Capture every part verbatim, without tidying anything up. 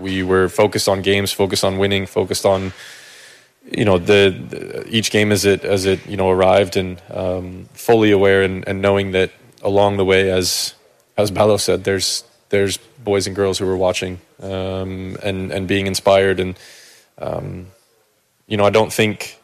we were focused on games, focused on winning, focused on, you know, the, the each game as it as it you know arrived, and um, fully aware and, and knowing that along the way, as as Ballo said, there's there's boys and girls who were watching um, and and being inspired, and um, you know, I don't think.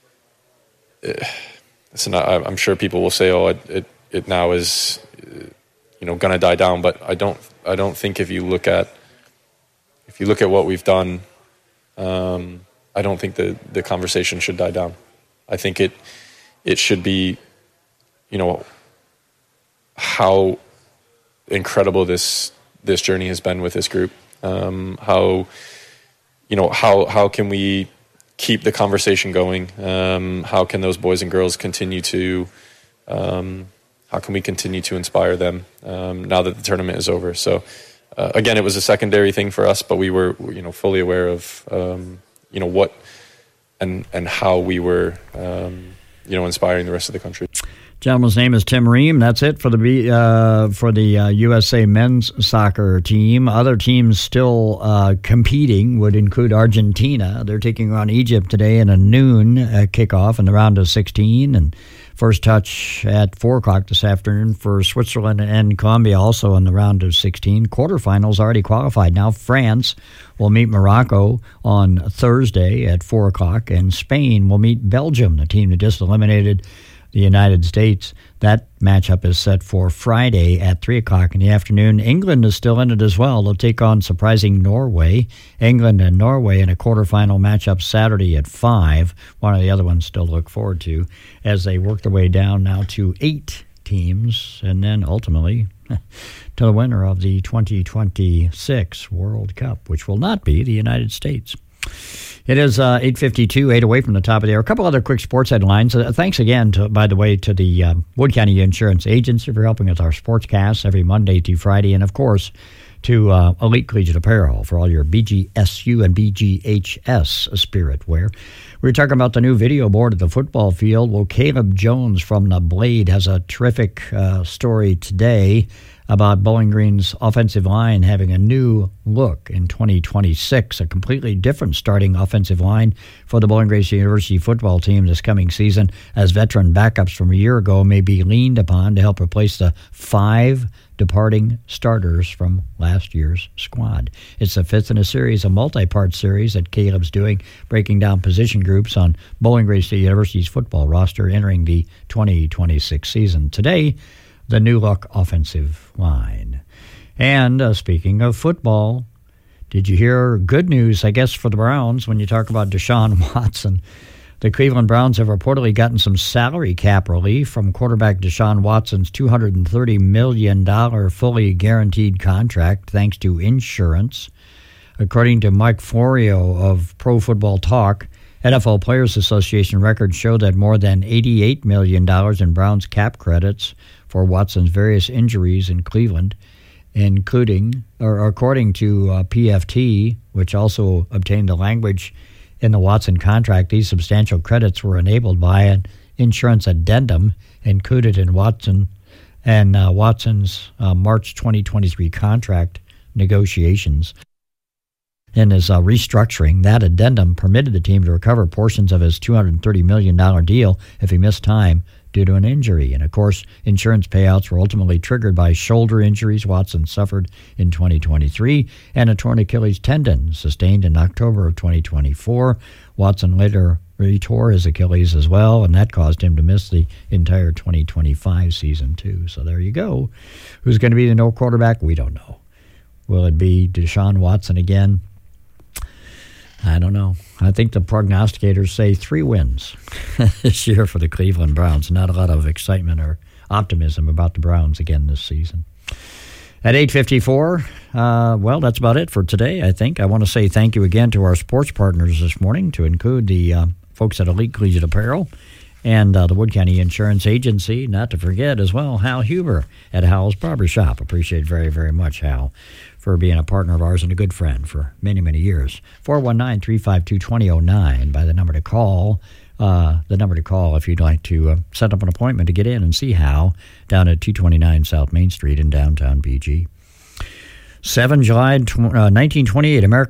Uh, listen, I, I'm sure people will say, "Oh, it it, it now is, uh, you know, gonna die down," but I don't. I don't think if you look at if you look at what we've done. Um, I don't think the, the conversation should die down. I think it it should be, you know, how incredible this this journey has been with this group. Um, how, you know, how how can we keep the conversation going? Um, how can those boys and girls continue to, um, how can we continue to inspire them um, now that the tournament is over? So, uh, again, it was a secondary thing for us, but we were, you know, fully aware of, um, you know, what and and how we were, um, you know, inspiring the rest of the country. Gentleman's name is Tim Ream. That's it for the uh, for the uh, U S A men's soccer team. Other teams still uh, competing would include Argentina. They're taking on Egypt today in a noon uh, kickoff in the round of sixteen, and first touch at four o'clock this afternoon for Switzerland and Colombia, also in the round of sixteen. Quarterfinals already qualified. Now France will meet Morocco on Thursday at four o'clock, and Spain will meet Belgium, the team that just eliminated the United States. That matchup is set for Friday at three o'clock in the afternoon. England is still in it as well. They'll take on surprising Norway. England and Norway in a quarterfinal matchup Saturday at five. One of the other ones still to look forward to as they work their way down now to eight teams, and then ultimately to the winner of the twenty twenty-six World Cup, which will not be the United States. It is uh, eight fifty-two, eight away from the top of the hour. A couple other quick sports headlines. Uh, thanks again, to, by the way, to the uh, Wood County Insurance Agency for helping with our sportscasts every Monday to Friday. And, of course, to uh, Elite Collegiate Apparel for all your B G S U and B G H S spirit wear. We were talking about the new video board at the football field. Well, Caleb Jones from The Blade has a terrific uh, story today about Bowling Green's offensive line having a new look in twenty twenty-six, a completely different starting offensive line for the Bowling Green University football team this coming season, as veteran backups from a year ago may be leaned upon to help replace the five departing starters from last year's squad. It's the fifth in a series, a multi-part series that Caleb's doing, breaking down position groups on Bowling Green State University's football roster entering the twenty twenty-six season. Today, the new look offensive line. And uh, speaking of football, did you hear good news, I guess, for the Browns when you talk about Deshaun Watson? The Cleveland Browns have reportedly gotten some salary cap relief from quarterback Deshaun Watson's two hundred thirty million dollars fully guaranteed contract thanks to insurance. According to Mike Florio of Pro Football Talk, N F L Players Association records show that more than eighty-eight million dollars in Browns cap credits for Watson's various injuries in Cleveland, including, or according to uh, P F T, which also obtained the language in the Watson contract, these substantial credits were enabled by an insurance addendum included in Watson and uh, Watson's uh, March twenty twenty-three contract negotiations. In his uh, restructuring, that addendum permitted the team to recover portions of his two hundred thirty million dollars deal if he missed time due to an injury. And, of course, insurance payouts were ultimately triggered by shoulder injuries Watson suffered in twenty twenty-three and a torn Achilles tendon sustained in October of twenty twenty-four. Watson later retore his Achilles as well, and that caused him to miss the entire twenty twenty-five season, too. So there you go. Who's going to be the no quarterback? We don't know. Will it be Deshaun Watson again? I don't know. I think the prognosticators say three wins this year for the Cleveland Browns. Not a lot of excitement or optimism about the Browns again this season. At eight fifty-four, uh, well, that's about it for today, I think. I want to say thank you again to our sports partners this morning, to include the uh, folks at Elite Collegiate Apparel and uh, the Wood County Insurance Agency. Not to forget as well, Hal Huber at Hal's Barbershop. Appreciate very, very much, Hal, for being a partner of ours and a good friend for many, many years. four one nine, three five two, two zero zero nine by the number to call. Uh, the number to call if you'd like to uh, set up an appointment to get in and see Hal down at two twenty-nine South Main Street in downtown B G. seventh of July, nineteen twenty-eight, America